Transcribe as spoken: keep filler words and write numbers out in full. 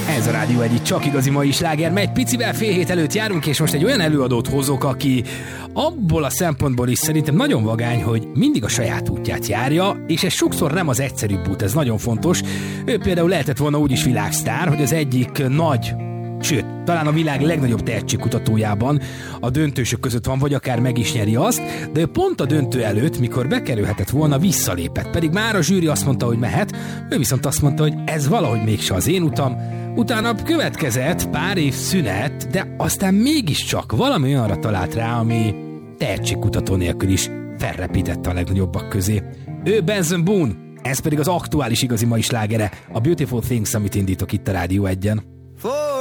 Ez a Rádió Egy csak igazi mai sláger, mert egy picivel fél hét előtt járunk, és most egy olyan előadót hozok, aki abból a szempontból is szerintem nagyon vagány, hogy mindig a saját útját járja, és ez sokszor nem az egyszerűbb út, ez nagyon fontos. Ő például lehetett volna úgyis világsztár, hogy az egyik nagy, sőt, talán a világ legnagyobb tehetségkutatójában a döntősök között van, vagy akár meg is nyeri azt, de ő pont a döntő előtt, mikor bekerülhetett volna, visszalépett. Pedig már a zsűri azt mondta, hogy mehet, ő viszont azt mondta, hogy ez valahogy mégse az én utam. Utána következett pár év szünet, de aztán mégiscsak valami olyanra talált rá, ami tehetségkutató nélkül is felrepítette a legnagyobbak közé. Ő Benson Boone, ez pedig az aktuális igazi mai slágere, a Beautiful Things, amit indítok itt a Rádió Egyen.